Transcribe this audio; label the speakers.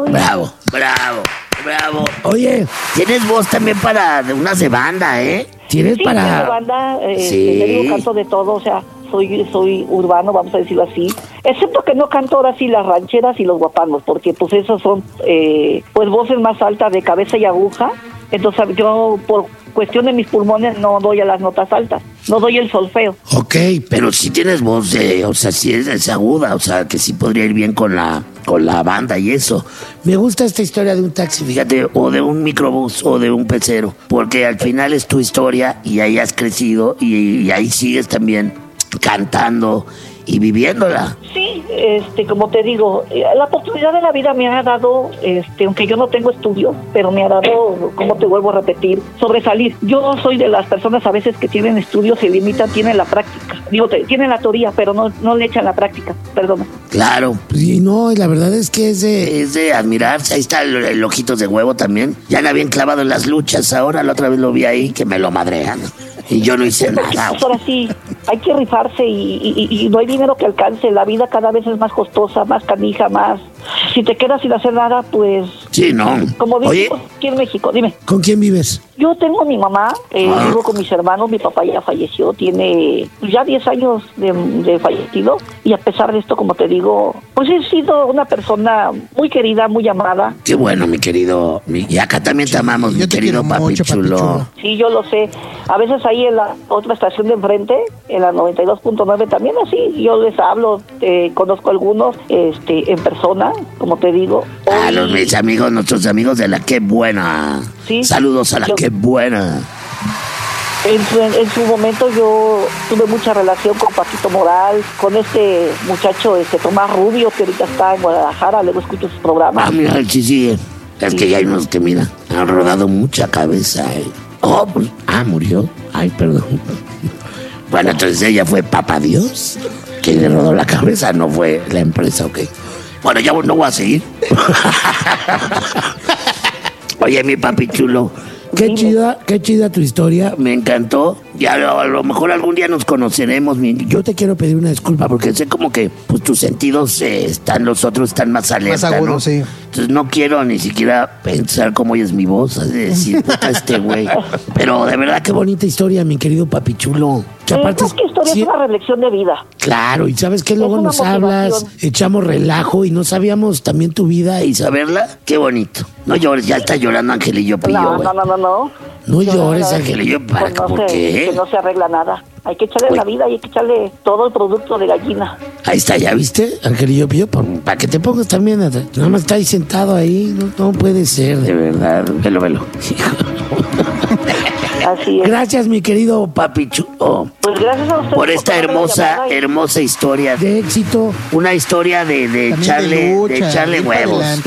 Speaker 1: Bravo. Oye, tienes voz también para unas de banda, ¿eh? ¿Tienes
Speaker 2: sí,
Speaker 1: para...?
Speaker 2: de banda,
Speaker 1: Sí.
Speaker 2: le digo, canto de todo, o sea, soy urbano, vamos a decirlo así. Excepto que no canto ahora sí las rancheras y los guapangos, porque pues esos son, pues voces más altas de cabeza y aguja. Entonces yo, por cuestión de mis pulmones, no doy a las notas altas, no doy el solfeo.
Speaker 1: Ok, pero sí tienes voz o sea, sí es aguda, o sea, que sí podría ir bien con la banda y eso. Me gusta esta historia de un taxi, fíjate, o de un microbús o de un pecero, porque al final es tu historia y ahí has crecido y ahí sigues también cantando y viviéndola.
Speaker 2: Sí, como te digo, la oportunidad de la vida me ha dado, aunque yo no tengo estudios, pero me ha dado, como te vuelvo a repetir, sobresalir. Yo soy de las personas a veces que tienen estudios, se limitan, tienen la práctica. Tienen la teoría, pero no le echan la práctica, perdón.
Speaker 1: Claro, y no, y la verdad es que es de admirarse. Ahí está el Ojitos de Huevo también. Ya anda bien clavado en las luchas ahora, la otra vez lo vi ahí, que me lo madrean. Y yo no hice nada.
Speaker 2: Ahora sí, hay que rifarse y no hay dinero que alcance. La vida cada vez es más costosa, más canija, más... Si te quedas sin hacer nada, pues...
Speaker 1: Sí, no.
Speaker 2: Como digo, aquí en México, dime.
Speaker 1: ¿Con quién vives?
Speaker 2: Yo tengo a mi mamá, vivo con mis hermanos, mi papá ya falleció, tiene ya 10 años de fallecido, y a pesar de esto, como te digo, pues he sido una persona muy querida, muy amada.
Speaker 1: Qué bueno, mi querido, y acá también te amamos, mi querido papi chulo.
Speaker 2: Sí, yo lo sé. A veces ahí en la otra estación de enfrente, en la 92.9, también así, yo les hablo, conozco a algunos en persona, como te digo.
Speaker 1: A mis amigos, nuestros amigos de la Qué Buena.
Speaker 2: Sí,
Speaker 1: saludos a la Qué Buena.
Speaker 2: En su momento yo tuve mucha relación con Paquito Moral, con este muchacho Tomás Rubio, que ahorita está en Guadalajara, luego escucho sus programas.
Speaker 1: Ah, mira, sí. Es que ya hay unos que, mira, han rodado mucha cabeza. Oh, pues, murió. Ay, perdón. Bueno, entonces ella fue Papá Dios, quien le rodó la cabeza, no fue la empresa, ok. Bueno, ya no voy a seguir. Oye, mi papi chulo, qué chida tu historia, me encantó. Ya a lo mejor algún día nos conoceremos. Yo te quiero pedir una disculpa porque sé como que pues tus sentidos los otros están más alerta,
Speaker 3: más agudos,
Speaker 1: ¿no?
Speaker 3: Sí.
Speaker 1: Entonces no quiero ni siquiera pensar cómo oyes mi voz, es decir, puta güey. Pero de verdad qué bonita historia, mi querido papi chulo.
Speaker 2: Que aparte es que historia es una reflexión de vida.
Speaker 1: Claro, y sabes que luego nos hablas, echamos relajo y no sabíamos también tu vida y saberla, qué bonito. No llores, ya está llorando Angelillo Pillo, güey.
Speaker 2: No.
Speaker 1: No llores, Angelillo, ¿por qué?
Speaker 2: Que no se arregla nada. Hay que echarle la vida y hay que echarle todo el producto de gallina.
Speaker 1: Ahí está, ¿ya viste, Angelillo Pillo? Para que te pongas también, nada más está ahí sentado ahí, no puede ser, de verdad. Velo.
Speaker 2: Así es.
Speaker 1: Gracias, mi querido papi chulo.
Speaker 2: Pues gracias a usted
Speaker 1: por esta hermosa historia de éxito, una historia de echarle huevos.